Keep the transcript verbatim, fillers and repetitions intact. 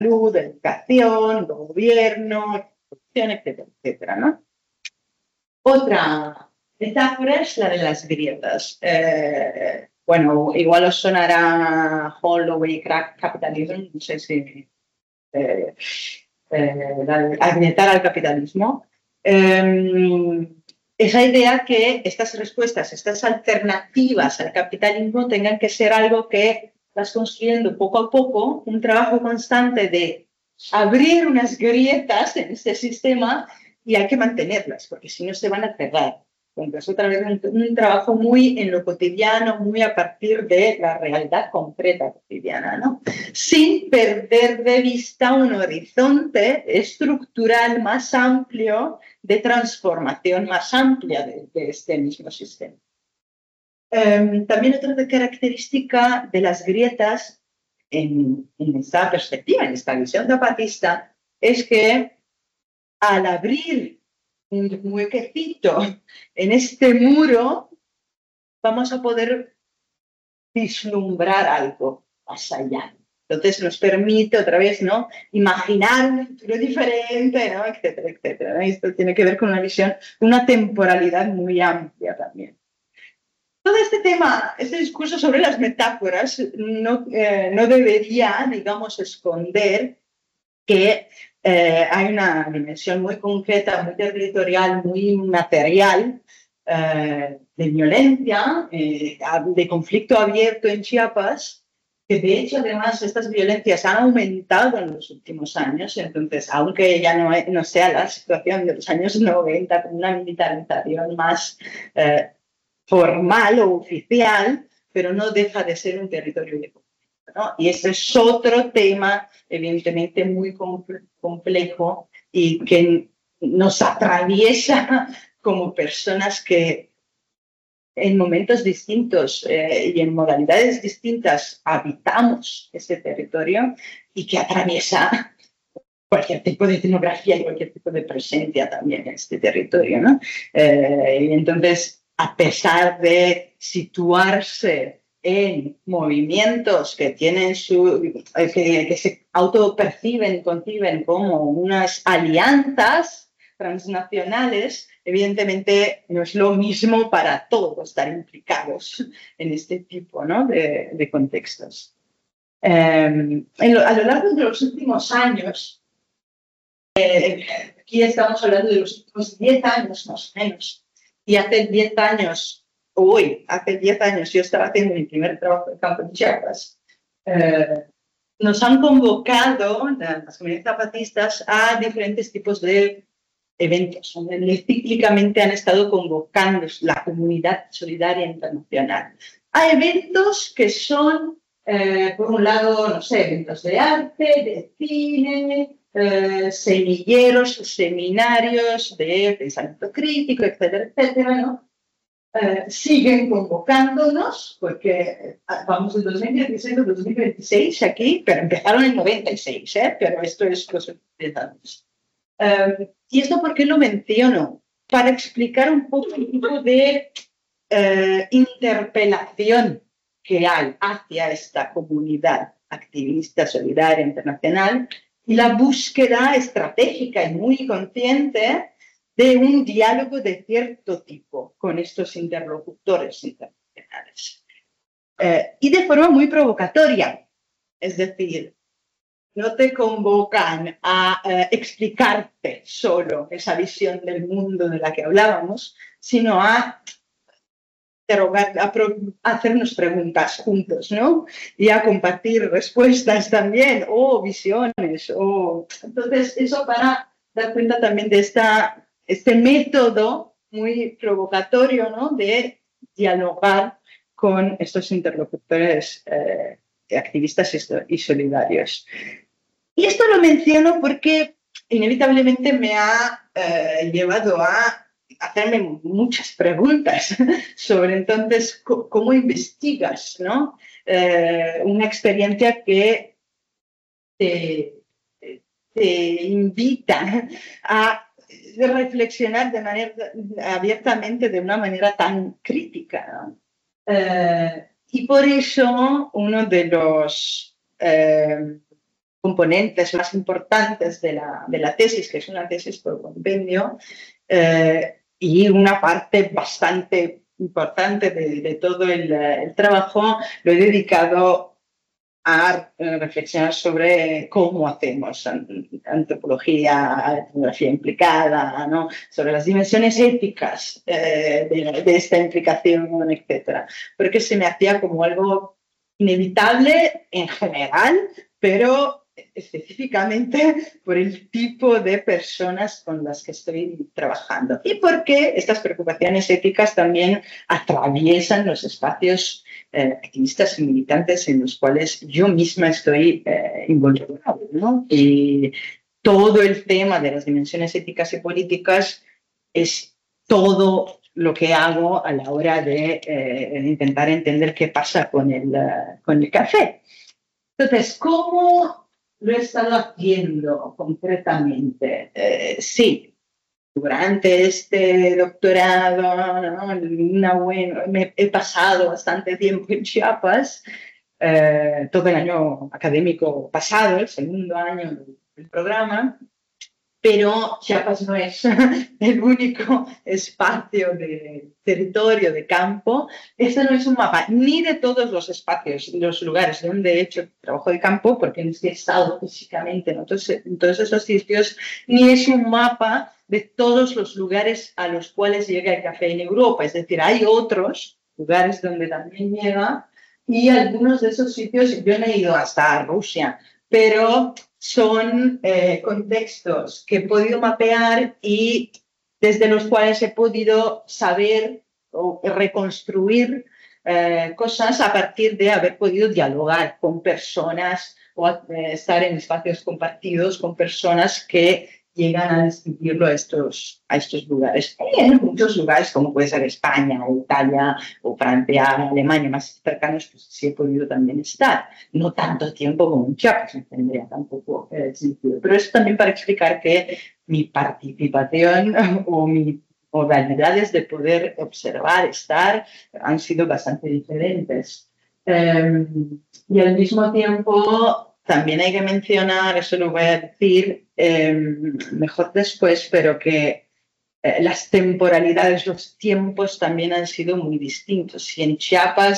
salud, educación, gobierno, corrupción, etcétera, etcétera, ¿no? Otra metáfora es la de las grietas. Eh, bueno, igual os sonará Holloway Capitalism, no sé si eh, eh, agrietar al capitalismo. Eh, esa idea que estas respuestas, estas alternativas al capitalismo tengan que ser algo que vas construyendo poco a poco, un trabajo constante de abrir unas grietas en este sistema y hay que mantenerlas, porque si no se van a cerrar. Entonces, otra vez, un, un trabajo muy en lo cotidiano, muy a partir de la realidad concreta cotidiana, ¿no? Sin perder de vista un horizonte estructural más amplio de transformación más amplia de, de este mismo sistema. Um, también otra característica de las grietas en, en esta perspectiva, en esta visión zapatista, es que al abrir un huequecito en este muro, vamos a poder vislumbrar algo más allá. Entonces nos permite otra vez, ¿no?, imaginar un futuro diferente, ¿no?, etcétera, etcétera, ¿no? Esto tiene que ver con una visión, una temporalidad muy amplia también. Todo este tema, este discurso sobre las metáforas no, eh, no debería, digamos, esconder que eh, hay una dimensión muy concreta, muy territorial, muy material eh, de violencia, eh, de conflicto abierto en Chiapas, que de hecho además estas violencias han aumentado en los últimos años. Entonces, aunque ya no, no sea la situación de los años noventa con una militarización más eh, formal o oficial, pero no deja de ser un territorio de conflicto, ¿no? Y ese es otro tema, evidentemente, muy complejo y que nos atraviesa como personas que en momentos distintos eh, y en modalidades distintas habitamos ese territorio y que atraviesa cualquier tipo de etnografía y cualquier tipo de presencia también en este territorio, ¿no? Eh, y entonces, a pesar de situarse en movimientos que tienen su, que, que se autoperciben, conciben como unas alianzas transnacionales, evidentemente no es lo mismo para todos estar implicados en este tipo, ¿no?, de, de contextos. Eh, en lo, a lo largo de los últimos años, eh, aquí estamos hablando de los últimos diez años más o menos, y hace diez años, hoy, hace diez años yo estaba haciendo mi primer trabajo de campo en Chiapas, eh, nos han convocado las comunidades zapatistas a diferentes tipos de eventos, donde cíclicamente han estado convocando la comunidad solidaria internacional a eventos que son, eh, por un lado, no sé, eventos de arte, de cine, eh, semilleros, seminarios de pensamiento crítico, etcétera, etcétera, ¿no? Eh, siguen convocándonos, porque vamos del dos mil dieciséis al dos mil veintiséis aquí, pero empezaron en noventa y seis, ¿eh? Pero esto es los diez años. Um, ¿Y esto por qué lo menciono? Para explicar un poco el tipo de uh, interpelación que hay hacia esta comunidad activista, solidaria, internacional, y la búsqueda estratégica y muy consciente de un diálogo de cierto tipo con estos interlocutores internacionales. Uh, y de forma muy provocatoria, es decir, no te convocan a eh, explicarte solo esa visión del mundo de la que hablábamos, sino a, interrogar, a, pro, a hacernos preguntas juntos, ¿no? Y a compartir respuestas también, o visiones. O... Entonces, eso para dar cuenta también de esta, este método muy provocatorio, ¿no?, de dialogar con estos interlocutores eh, activistas y solidarios. Y esto lo menciono porque inevitablemente me ha eh, llevado a hacerme muchas preguntas sobre entonces cómo investigas, ¿no?, eh, una experiencia que te, te invita a reflexionar de manera abiertamente, de una manera tan crítica, ¿no? Eh, y por eso uno de los... Eh, componentes más importantes de la, de la tesis, que es una tesis por compendio, eh, y una parte bastante importante de, de todo el, el trabajo lo he dedicado a reflexionar sobre cómo hacemos antropología, etnografía implicada, ¿no? Sobre las dimensiones éticas eh, de, de esta implicación, etcétera. Porque se me hacía como algo inevitable en general, pero específicamente por el tipo de personas con las que estoy trabajando y porque estas preocupaciones éticas también atraviesan los espacios eh, activistas y militantes en los cuales yo misma estoy eh, involucrada, ¿no? Y todo el tema de las dimensiones éticas y políticas es todo lo que hago a la hora de eh, intentar entender qué pasa con el, uh, con el café. Entonces, ¿cómo lo he estado haciendo concretamente? Eh, sí, durante este doctorado, ¿no? Una buena, me he pasado bastante tiempo en Chiapas, eh, todo el año académico pasado, el segundo año del programa, pero Chiapas no es el único espacio de territorio, de campo. Este no es un mapa ni de todos los espacios, los lugares donde he hecho trabajo de campo, porque no he estado físicamente en, otros, en todos esos sitios, ni es un mapa de todos los lugares a los cuales llega el café en Europa. Es decir, hay otros lugares donde también llega y algunos de esos sitios, yo no he ido hasta Rusia, pero son eh, contextos que he podido mapear y desde los cuales he podido saber o reconstruir eh, cosas a partir de haber podido dialogar con personas o eh, estar en espacios compartidos con personas que llegan a distinguirlo a estos, a estos lugares. Y en muchos lugares, como puede ser España, o Italia, o Francia, Alemania, más cercanos, pues sí he podido también estar. No tanto tiempo como en Chiapas, no tendría tampoco eh, sentido. Pero eso también para explicar que mi participación o mis modalidades de poder observar, estar, han sido bastante diferentes. Eh, y al mismo tiempo, también hay que mencionar, eso lo voy a decir eh, mejor después, pero que eh, las temporalidades, los tiempos también han sido muy distintos. Y en Chiapas